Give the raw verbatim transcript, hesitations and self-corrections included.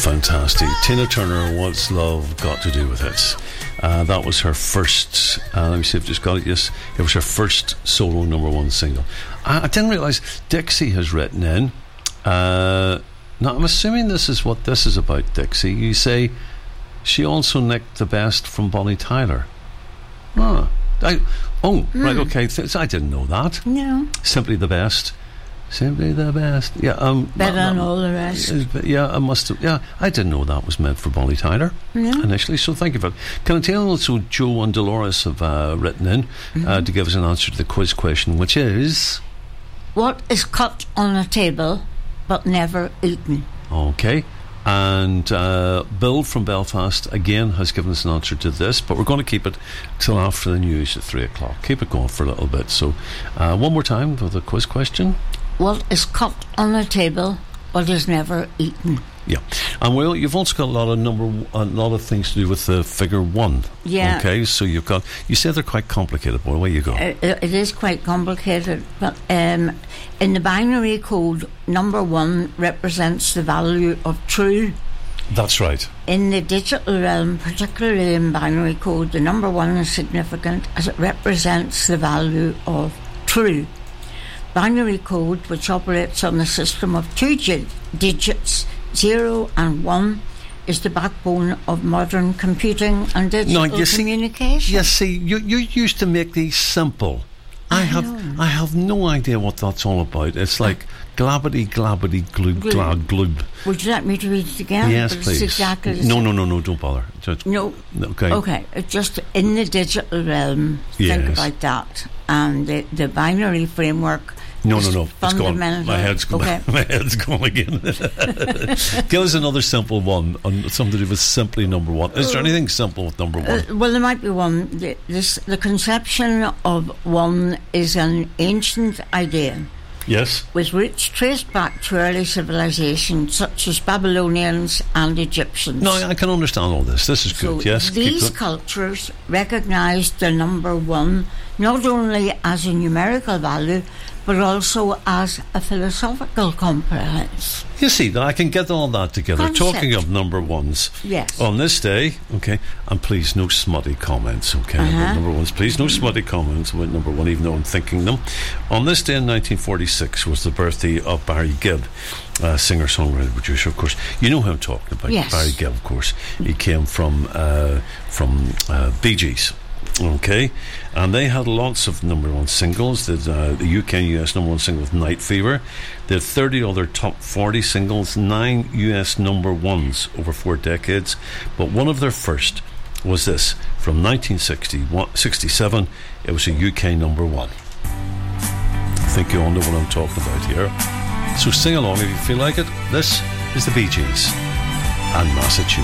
fantastic. Tina Turner, What's Love Got to Do with It? Uh, that was her first, uh, let me see if I've just got it, yes, it was her first solo number one single. I, I didn't realise Dixie has written in, uh, now I'm assuming this is what this is about, Dixie. You say she also nicked the best from Bonnie Tyler. Ah, I, oh, mm. right, okay, th- I didn't know that. No. Simply the Best. Simply the best. Yeah, um, better than all the rest. Yeah, I must have. Yeah, I didn't know that was meant for Bonnie Tyler yeah. initially. So thank you for that. Can I tell you also, Joe and Dolores have uh, written in mm-hmm. uh, to give us an answer to the quiz question, which is, what is cut on a table but never eaten? Okay. And uh, Bill from Belfast again has given us an answer to this, but we're going to keep it till after the news at three o'clock. Keep it going for a little bit. So, uh, one more time for the quiz question. What is cut on a table but is never eaten? Yeah, and well, you've also got a lot of number, a lot of things to do with the figure one. Yeah. Okay, so you've got. You said they're quite complicated, boy. Where you go? It, it is quite complicated, but um, in the binary code, number one represents the value of true. That's right. In the digital realm, particularly in binary code, the number one is significant as it represents the value of true. Binary code, which operates on the system of two gi- digits, zero and one, is the backbone of modern computing and digital no, you communication. See, you see, you, you used to make these simple. I, I have know. I have no idea what that's all about. It's like glabbity, glabbity, gloob, Gloob. glad, gloob. Would you like me to read it again? Yes, but please. It's exactly the no, same. no, no, no, don't bother. Just, no. Okay. Okay, it's just in the digital realm, yes. think about that. And the, the binary framework. No, no, no. It's gone. My head's gone. Okay. My head's gone again. Give us another simple one on something to do with simply number one. Is there anything simple with number one? Uh, well, there might be one. The, this, the conception of one is an ancient idea. Yes. With roots traced back to early civilizations such as Babylonians and Egyptians. No, I can understand all this. This is so good. Yes. These cultures recognised the number one not only as a numerical value, but also as a philosophical comprehension. You see, I can get all that together. Concept. Talking of number ones. Yes. On this day, okay, and please no smutty comments, okay, uh-huh. about number ones. Please no smutty comments about number one, even though I'm thinking them. On this day in nineteen forty-six was the birthday of Barry Gibb, uh, singer-songwriter, producer, of course. You know who I'm talking about. Yes. Barry Gibb, of course. He came from uh, from uh, Bee Gees. Okay, and they had lots of number one singles. There's uh, the U K and U S number one single with Night Fever. They had thirty other top forty singles, nine U S number ones over four decades. But one of their first was this from nineteen sixty-seven. It was a U K number one. I think you all know what I'm talking about here. So sing along if you feel like it. This is the Bee Gees and Massachusetts.